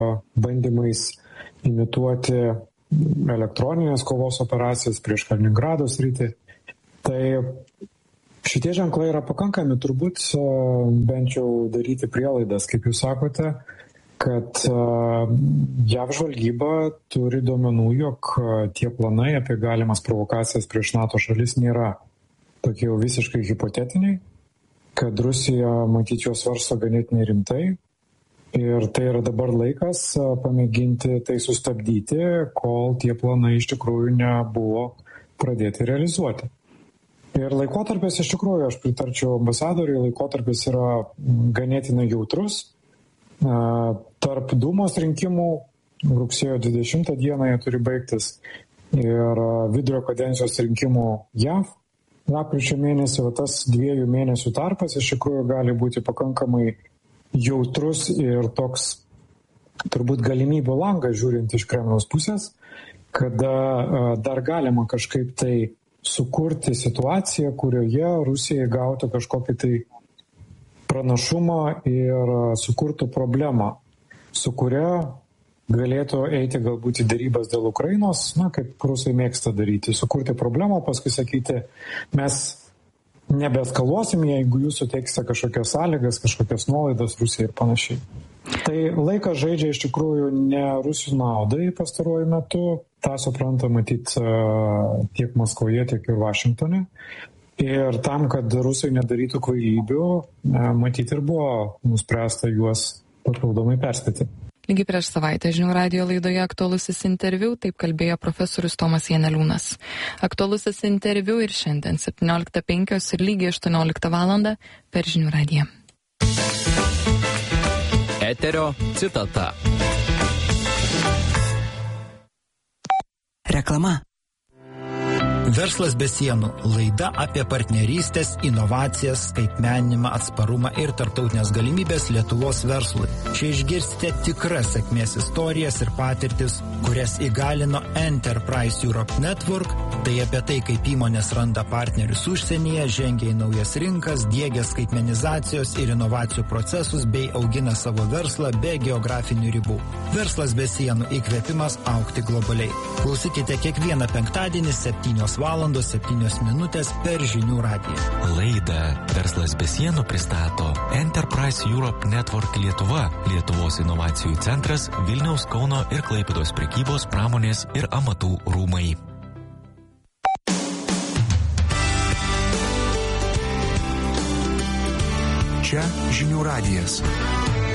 bandymais imituoti elektroninės kovos operacijas prieš Kaliningrado sritį. Tai šitie ženklai yra pakankami turbūt bent jau daryti prielaidas, kaip jūs sakote, kad JAV žvalgyba turi duomenų, jog tie planai apie galimas provokacijas prieš NATO šalis nėra tokie jau visiškai hipotetiniai, kad Rusija, matyt, juos svarsto ganėtinai rimtai ir tai yra dabar laikas pamėginti tai sustabdyti, kol tie planai iš tikrųjų nebuvo pradėti realizuoti. Ir laikotarpis iš tikrųjų, aš pritarčiau ambasadoriui, laikotarpis yra ganėtinai jautrus. Tarp Dūmos rinkimų rugsėjo 20 dieną jie turi baigtis ir vidurio kadencijos rinkimų JAV lapkričio mėnesį, tas 2 mėnesių tarpas iš tikrųjų gali būti pakankamai jautrus ir toks turbūt galimybių langas žiūrint iš Kremliaus pusės, kada dar galima kažkaip tai sukurti situaciją, kurioje Rusija gautų kažkokį tai pranašumą ir sukurtų problemą, su kuria galėtų eiti galbūt į derybas dėl Ukrainos, kaip rusai mėgsta daryti, sukurti problemą, paskui sakyti, mes nebeeskaluosim, jeigu jūs suteiksite kažkokias sąlygas, kažkokias nuolaidas Rusijai ir panašiai. Tai laikas žaidžia iš tikrųjų ne Rusijų naudai pastaruoju metu, tą supranta matyti tiek Maskvoje, tiek ir Vašingtone. Ir tam, kad rusai nedarytų kvailybių, matyti ir buvo nuspręsta juos papildomai perspėti. Lygiai prieš savaitę Žinių radijo laidoje Aktualusis interviu, taip kalbėjo profesorius Tomas Janeliūnas. Aktualusis interviu ir šiandien 17:05 ir lygiai 18 val. Per Žinių radiją. Eterio citata. Reklama. Verslas be sienų – laida apie partnerystės, inovacijas, skaitmeninimą, atsparumą ir tarptautinės galimybės Lietuvos verslui. Čia išgirsite tikras sėkmės istorijas ir patirtis, kurias įgalino Enterprise Europe Network. Tai apie tai, kaip įmonės randa partnerius užsienyje, žengia į naujas rinkas, diegia skaitmenizacijos ir inovacijų procesus bei augina savo verslą be geografinių ribų. Verslas be sienų – įkvėpimas augti globaliai. Klausykite kiekvieną penktadienį 7:07 per Žinių radiją. Laidą Verslas be sienų pristato Enterprise Europe Network Lietuva, Lietuvos inovacijų centras, Vilniaus, Kauno ir Klaipėdos prekybos, pramonės ir amatų rūmai. Čia Žinių radijas.